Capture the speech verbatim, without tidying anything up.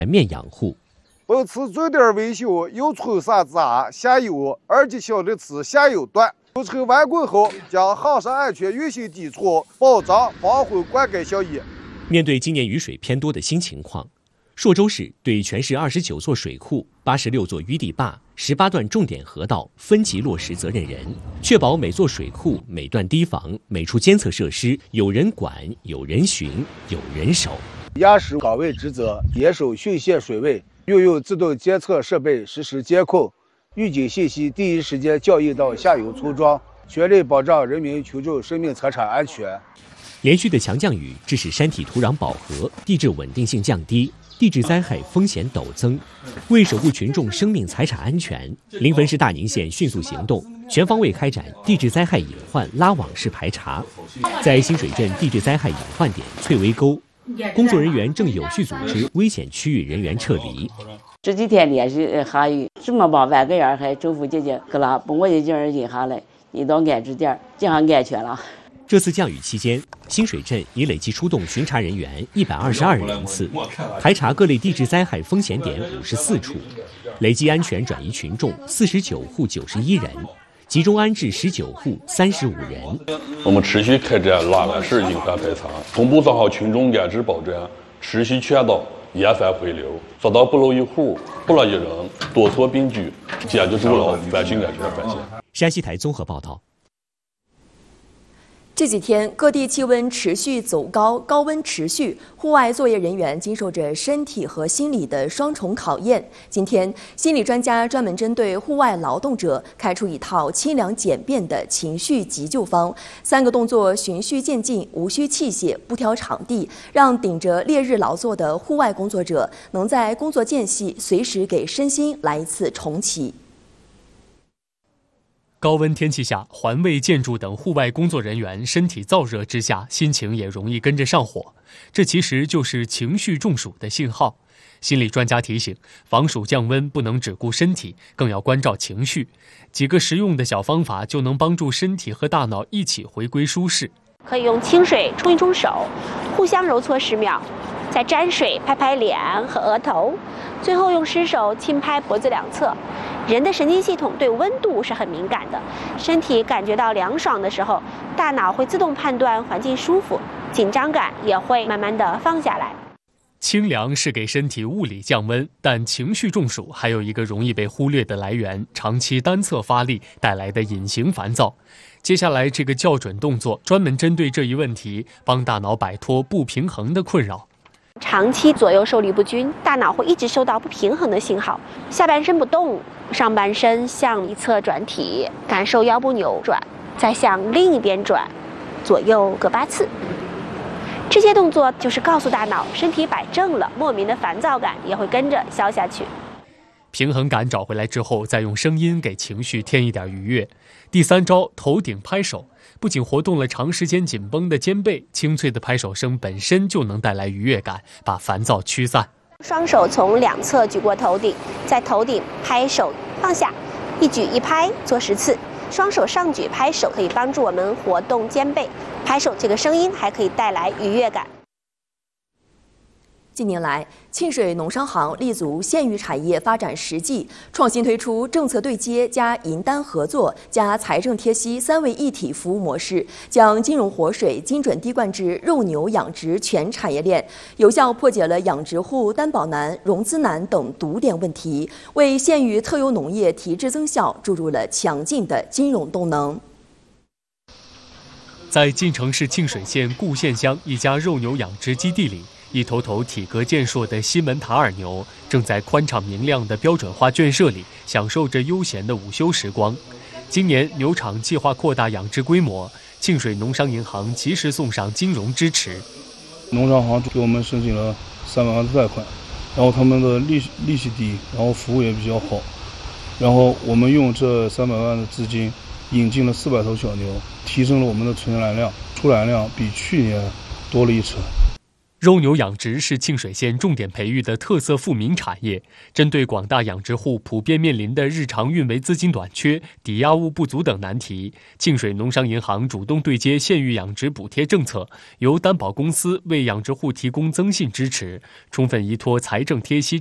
面养护。 保持重点维修，有冲砂渣下游，二级小的次下游段。流程完工后，将航上安全运行基础保障防洪灌溉效益。 面对今年雨水偏多的新情况，朔州市对全市二十九座水库、八十六座淤地坝、十八段重点河道分级落实责任人，确保每座水库、每段堤防、每处监测设施有人管、有人巡、有人守。 压实岗位职责，严守汛限水位，运用自动监测设备实时监控，预警信息第一时间校映到下游村庄，全力保障人民群众生命财产安全。 连续的强降雨致使山体土壤饱和，地质稳定性降低，地质灾害风险陡增。为守护群众生命财产安全，临汾市大宁县迅速行动，全方位开展地质灾害隐患拉网式排查。在新水镇地质灾害隐患点翠微沟，工作人员正有序组织危险区域人员撤离。 这几天连续下雨，这么把万个人还政府姐姐给了，把我一家人引下来，引到安置点，这样安全了。 这次降雨期间，新水镇已累计出动巡查人员一百二十二人次，排查各类地质灾害风险点五十四处，累计安全转移群众四十九户九十一人，集中安置十九户三十五人。 我们持续开展拉完式隐患排查，同步做好群众安置保障，持续劝导严防回流，做到不漏一户、不落一人，多措并举，坚决筑牢百姓安全环境。 山西台综合报道。 这几天各地气温持续走高，高温持续，户外作业人员经受着身体和心理的双重考验。今天，心理专家专门针对户外劳动者开出一套清凉简便的情绪急救方，三个动作循序渐进，无需器械，不挑场地，让顶着烈日劳作的户外工作者能在工作间隙随时给身心来一次重启。 高温天气下，环卫、建筑等户外工作人员身体燥热之下，心情也容易跟着上火，这其实就是情绪中暑的信号。心理专家提醒，防暑降温不能只顾身体，更要关照情绪。几个实用的小方法就能帮助身体和大脑一起回归舒适。 可以用清水冲一冲手，互相揉搓十秒，再沾水拍拍脸和额头，最后用湿手轻拍脖子两侧。人的神经系统对温度是很敏感的，身体感觉到凉爽的时候，大脑会自动判断环境舒服，紧张感也会慢慢的放下来。 清凉是给身体物理降温，但情绪中暑还有一个容易被忽略的来源，长期单侧发力带来的隐形烦躁。接下来这个校准动作专门针对这一问题，帮大脑摆脱不平衡的困扰。 长期左右受力不均，大脑会一直收到不平衡的信号，下半身不动，上半身向一侧转体，感受腰部扭转，再向另一边转，左右各八次。这些动作就是告诉大脑身体摆正了，莫名的烦躁感也会跟着消下去。 平衡感找回来之后，再用声音给情绪添一点愉悦。第三招，头顶拍手，不仅活动了长时间紧绷的肩背，清脆的拍手声本身就能带来愉悦感，把烦躁驱散。 双手从两侧举过头顶，在头顶拍手放下，一举一拍做十次。双手上举拍手可以帮助我们活动肩背，拍手这个声音还可以带来愉悦感。 近年来，沁水农商行立足县域产业发展实际，创新推出政策对接加银单合作加财政贴息三位一体服务模式，将金融活水精准滴灌至肉牛养殖全产业链，有效破解了养殖户担保难、融资难等堵点问题，为县域特有农业提质增效注入了强劲的金融动能。 在晋城市沁水县固县乡一家肉牛养殖基地里，一头头体格健硕的西门塔尔牛正在宽敞明亮的标准化圈舍里享受着悠闲的午休时光。今年牛场计划扩大养殖规模，沁水农商银行及时送上金融支持。 农商行给我们申请了三百万的贷款，然后他们的利息利息低，然后服务也比较好，然后我们用这三百万的资金引进了四百头小牛，提升了我们的存栏量，出栏量比去年多了一成。 肉牛养殖是沁水县重点培育的特色富民产业。针对广大养殖户普遍面临的日常运维资金短缺、抵押物不足等难题，沁水农商银行主动对接县域养殖补贴政策，由担保公司为养殖户提供增信支持，充分依托财政贴息。